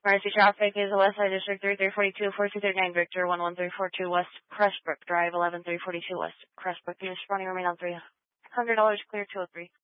Emergency traffic is West Side District 3342, 4239 Victor, 11342 West Crestbrook Drive, 11342 West Crestbrook. Units running remain on $300, clear 203.